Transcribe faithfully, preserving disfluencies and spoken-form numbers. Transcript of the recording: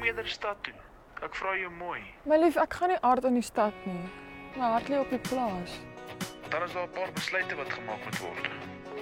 Kom eerder stad toe. Ek vra jou mooi. My lief, ek gaan nie aard in die stad nie. My hart lê op die plaas. Dan is daar 'n paar besluite wat gemaak moet word.